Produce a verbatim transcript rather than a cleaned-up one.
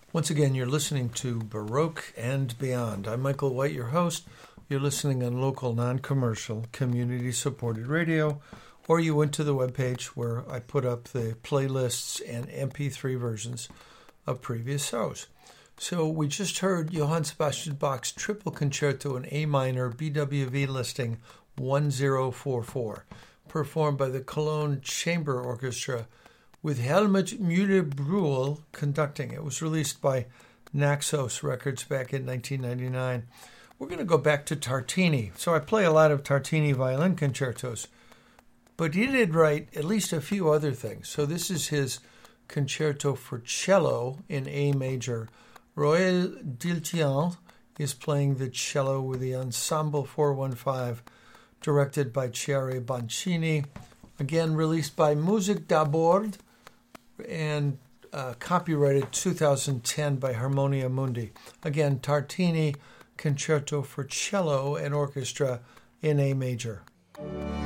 Once again, you're listening to Baroque and Beyond. I'm Michael White, your host. You're listening on local, non-commercial, community-supported radio, or you went to the webpage where I put up the playlists and M P three versions of previous shows. So we just heard Johann Sebastian Bach's Triple Concerto in A minor, B W V listing one zero four four, performed by the Cologne Chamber Orchestra with Helmut Müller-Brühl conducting. It was released by Naxos Records back in nineteen ninety-nine. We're going to go back to Tartini. So I play a lot of Tartini violin concertos, but he did write at least a few other things. So this is his concerto for cello in A major. Royal Diltian is playing the cello with the Ensemble four one five, directed by Cesare Boncini. Again, released by Music d'Abord and uh, copyrighted two thousand ten by Harmonia Mundi. Again, Tartini, Concerto for Cello and Orchestra in A major.